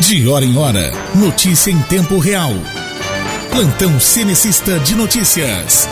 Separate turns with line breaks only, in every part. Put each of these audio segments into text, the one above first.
De hora em hora, notícia em tempo real. Plantão Cenecista de Notícias.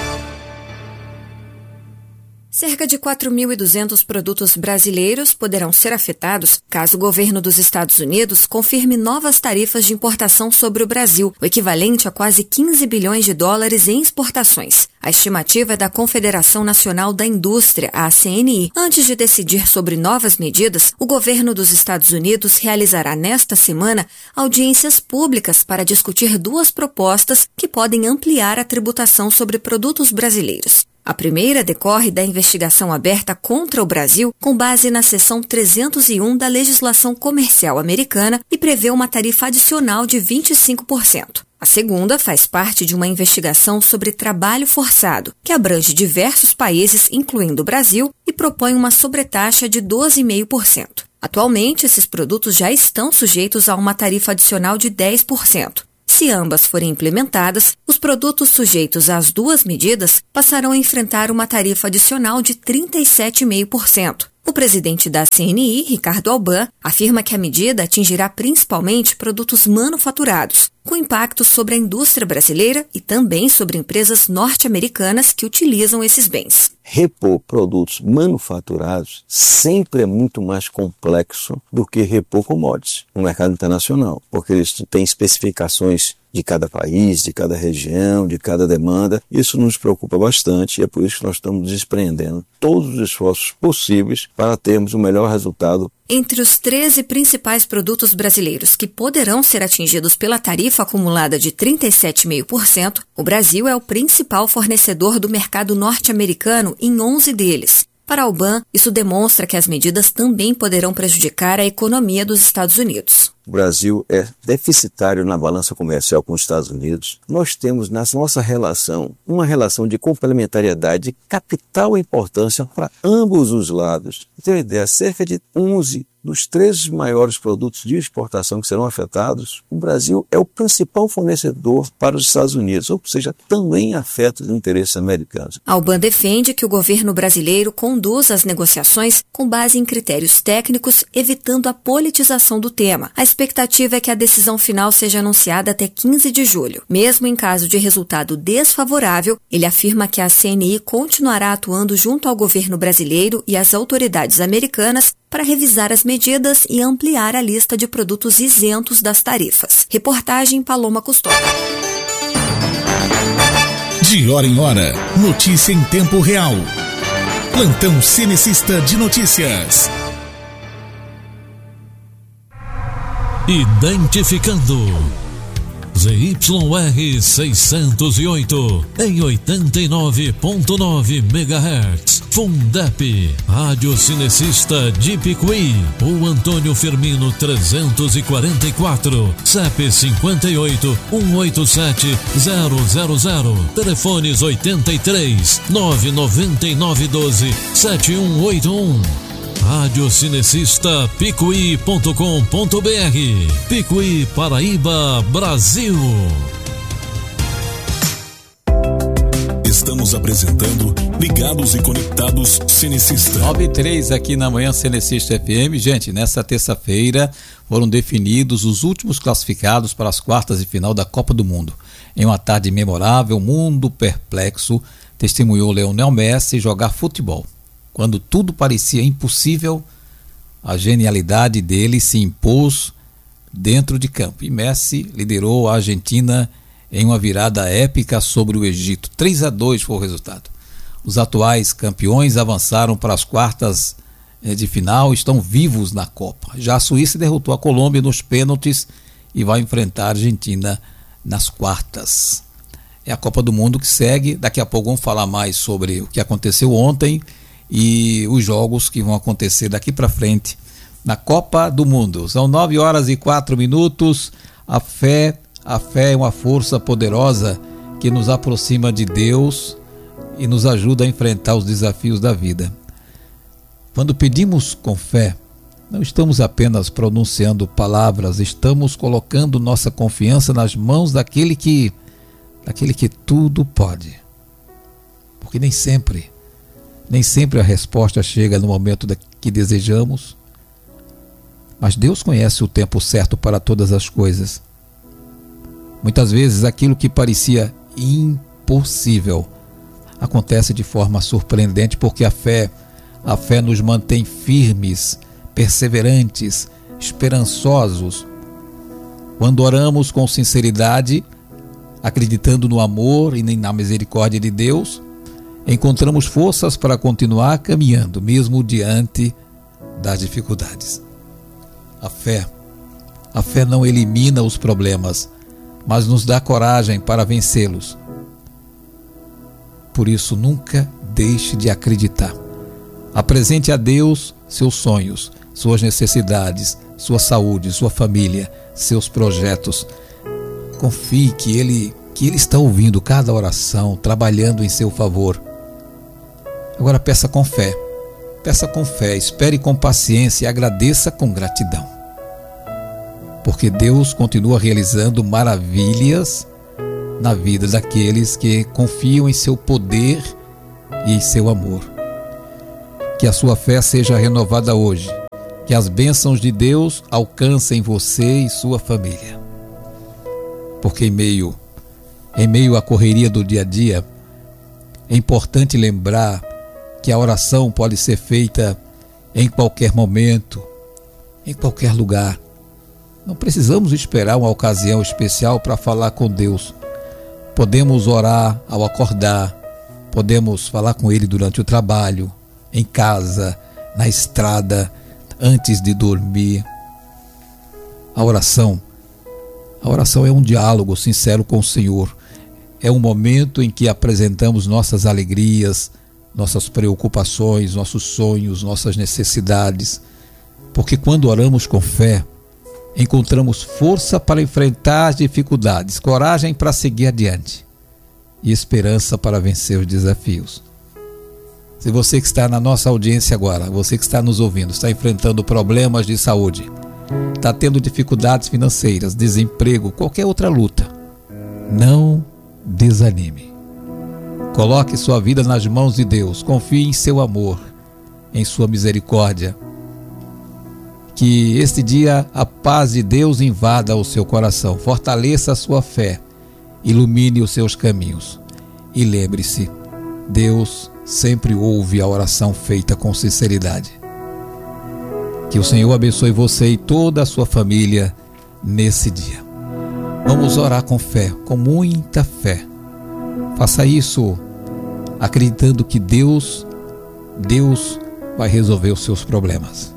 Cerca de 4.200 produtos brasileiros poderão ser afetados caso o governo dos Estados Unidos confirme novas tarifas de importação sobre o Brasil, o equivalente a quase 15 bilhões de dólares em exportações. A estimativa é da Confederação Nacional da Indústria, a CNI. Antes de decidir sobre novas medidas, o governo dos Estados Unidos realizará nesta semana audiências públicas para discutir duas propostas que podem ampliar a tributação sobre produtos brasileiros. A primeira decorre da investigação aberta contra o Brasil com base na seção 301 da legislação comercial americana e prevê uma tarifa adicional de 25%. A segunda faz parte de uma investigação sobre trabalho forçado, que abrange diversos países, incluindo o Brasil, e propõe uma sobretaxa de 12,5%. Atualmente, esses produtos já estão sujeitos a uma tarifa adicional de 10%. Se ambas forem implementadas, os produtos sujeitos às duas medidas passarão a enfrentar uma tarifa adicional de 37,5%. O presidente da CNI, Ricardo Alban, afirma que a medida atingirá principalmente produtos manufaturados, com impacto sobre a indústria brasileira e também sobre empresas norte-americanas que utilizam esses bens.
Repor produtos manufaturados sempre é muito mais complexo do que repor commodities no mercado internacional, porque eles têm especificações de cada país, de cada região, de cada demanda. Isso nos preocupa bastante e é por isso que nós estamos desprendendo todos os esforços possíveis para termos o melhor resultado.
Entre os 13 principais produtos brasileiros que poderão ser atingidos pela tarifa acumulada de 37,5%, o Brasil é o principal fornecedor do mercado norte-americano em 11 deles. Para Alban, isso demonstra que as medidas também poderão prejudicar a economia dos Estados Unidos.
O Brasil é deficitário na balança comercial com os Estados Unidos. Nós temos na nossa relação uma relação de complementariedade de capital importância para ambos os lados. Tem uma ideia, cerca de 11 dos 13 maiores produtos de exportação que serão afetados, o Brasil é o principal fornecedor para os Estados Unidos, ou seja, também afeta os interesses americanos.
Alban defende que o governo brasileiro conduza as negociações com base em critérios técnicos, evitando a politização do tema. A expectativa é que a decisão final seja anunciada até 15 de julho. Mesmo em caso de resultado desfavorável, ele afirma que a CNI continuará atuando junto ao governo brasileiro e às autoridades americanas para revisar as medidas e ampliar a lista de produtos isentos das tarifas. Reportagem Paloma Custódio.
De hora em hora, notícia em tempo real. Plantão Cenecista de Notícias.
Identificando ZYR 608 em 89.9 MHz. Fundep, Rádio Cinecista de Picuí, o Antônio Firmino 344, CEP 58 187 000, telefones 83 999 12 7181. Rádio Cinecista Picuí.com.br. Picuí, Paraíba, Brasil.
Estamos apresentando Ligados e Conectados Cenecista.
9:03 aqui na Manhã Cenecista FM. Gente, nessa terça-feira foram definidos os últimos classificados para as quartas de final da Copa do Mundo. Em uma tarde memorável, o mundo perplexo testemunhou Lionel Messi jogar futebol. Quando tudo parecia impossível, a genialidade dele se impôs dentro de campo. E Messi liderou a Argentina em uma virada épica sobre o Egito. 3-2 foi o resultado. Os atuais campeões avançaram para as quartas de final, estão vivos na Copa. Já a Suíça derrotou a Colômbia nos pênaltis e vai enfrentar a Argentina nas quartas. É a Copa do Mundo que segue. Daqui a pouco vamos falar mais sobre o que aconteceu ontem e os jogos que vão acontecer daqui para frente na Copa do Mundo. São 9h04. A fé é uma força poderosa que nos aproxima de Deus e nos ajuda a enfrentar os desafios da vida. Quando pedimos com fé, não estamos apenas pronunciando palavras, estamos colocando nossa confiança nas mãos daquele que tudo pode. Porque nem sempre a resposta chega no momento que desejamos, Mas Deus conhece o tempo certo para todas as coisas. Muitas vezes aquilo que parecia impossível acontece de forma surpreendente, porque a fé nos mantém firmes, perseverantes, esperançosos. Quando oramos com sinceridade, acreditando no amor e na misericórdia de Deus, encontramos forças para continuar caminhando, mesmo diante das dificuldades. A fé não elimina os problemas, mas nos dá coragem para vencê-los. Por isso, nunca deixe de acreditar. Apresente a Deus seus sonhos, suas necessidades, sua saúde, sua família, seus projetos. Confie que Ele está ouvindo cada oração, trabalhando em seu favor. Agora peça com fé, espere com paciência e agradeça com gratidão. Porque Deus continua realizando maravilhas na vida daqueles que confiam em seu poder e em seu amor. Que a sua fé seja renovada hoje, que as bênçãos de Deus alcancem você e sua família. Porque em meio à correria do dia a dia, é importante lembrar que a oração pode ser feita em qualquer momento, em qualquer lugar. Não precisamos esperar uma ocasião especial para falar com Deus. Podemos orar ao acordar, podemos falar com Ele durante o trabalho, em casa, na estrada, antes de dormir. A oração é um diálogo sincero com o Senhor. É um momento em que apresentamos nossas alegrias, nossas preocupações, nossos sonhos, nossas necessidades. Porque quando oramos com fé, encontramos força para enfrentar as dificuldades, coragem para seguir adiante e esperança para vencer os desafios. Se você que está na nossa audiência agora, você que está nos ouvindo, está enfrentando problemas de saúde, está tendo dificuldades financeiras, desemprego, qualquer outra luta, não desanime. Coloque sua vida nas mãos de Deus, confie em seu amor, em sua misericórdia. Que este dia a paz de Deus invada o seu coração, fortaleça a sua fé, ilumine os seus caminhos. E lembre-se, Deus sempre ouve a oração feita com sinceridade. Que o Senhor abençoe você e toda a sua família nesse dia. Vamos orar com fé, com muita fé. Faça isso acreditando que Deus vai resolver os seus problemas.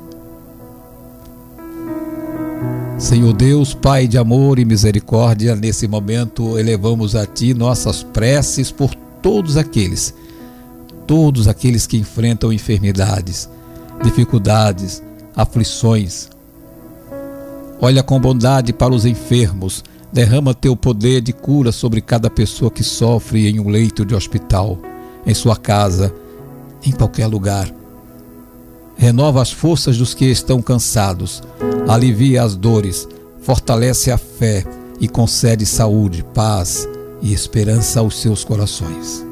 Senhor Deus, Pai de amor e misericórdia, nesse momento elevamos a Ti nossas preces por todos aqueles que enfrentam enfermidades, dificuldades, aflições. Olha com bondade para os enfermos, derrama Teu poder de cura sobre cada pessoa que sofre em um leito de hospital, em sua casa, em qualquer lugar. Renova as forças dos que estão cansados, alivia as dores, fortalece a fé e concede saúde, paz e esperança aos seus corações.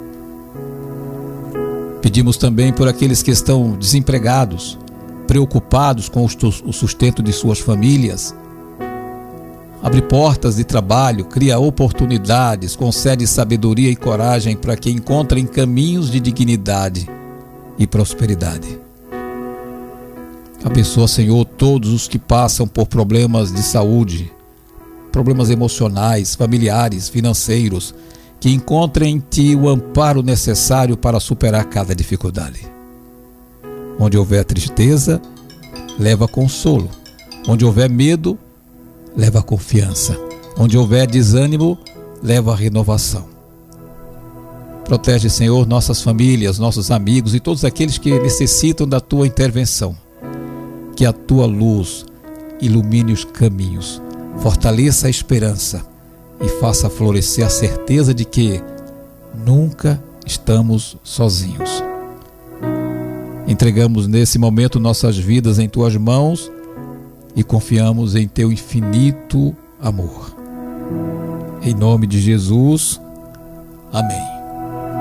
Pedimos também por aqueles que estão desempregados, preocupados com o sustento de suas famílias. Abre portas de trabalho, cria oportunidades, concede sabedoria e coragem para que encontrem caminhos de dignidade e prosperidade. Abençoa, Senhor, todos os que passam por problemas de saúde, problemas emocionais, familiares, financeiros, que encontrem em Ti o amparo necessário para superar cada dificuldade. Onde houver tristeza, leva consolo. Onde houver medo, leva confiança. Onde houver desânimo, leva renovação. Protege, Senhor, nossas famílias, nossos amigos e todos aqueles que necessitam da Tua intervenção. Que a Tua luz ilumine os caminhos, fortaleça a esperança e faça florescer a certeza de que nunca estamos sozinhos. Entregamos nesse momento nossas vidas em Tuas mãos e confiamos em Teu infinito amor. Em nome de Jesus, amém.